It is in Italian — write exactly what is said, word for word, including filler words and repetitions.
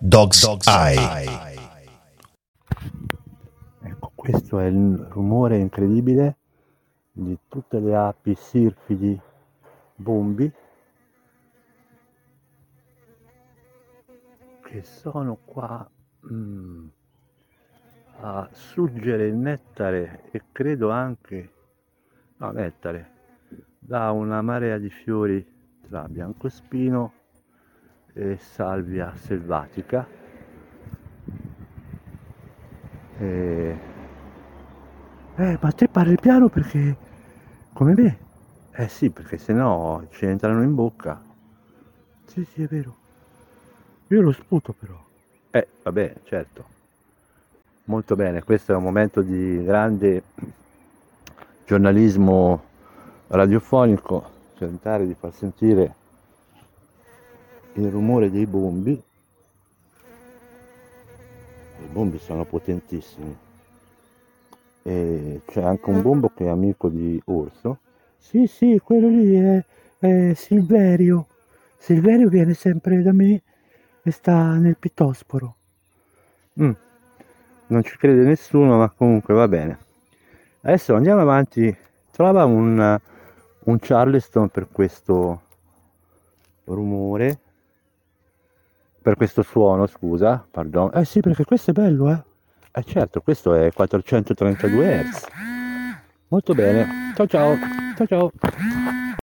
Dog's, Dog's Eye. Eye. Ecco, questo è il rumore incredibile di tutte le api sirfidi bombi che sono qua mm, a suggere il nettare e credo anche no, nettare da una marea di fiori tra biancospino e salvia selvatica. E... Eh, ma te parli piano perché come me? Eh sì, perché sennò ci entrano in bocca. Sì, sì, è vero. Io lo sputo però. Eh, vabbè, certo. Molto bene, questo è un momento di grande giornalismo radiofonico, tentare di far sentire il rumore dei bombi. I bombi sono potentissimi. E c'è anche un bombo che è amico di Orso. Sì, sì, quello lì è, è Silverio. Silverio viene sempre da me e sta nel Pitosporo. Mm. Non ci crede nessuno, ma comunque va bene. Adesso andiamo avanti. Trova un, un Charleston per questo rumore, per questo suono, scusa, pardon. Eh sì, perché questo è bello, eh. Eh certo, questo è quattrocentotrentadue hertz. Molto bene. Ciao ciao. Ciao ciao.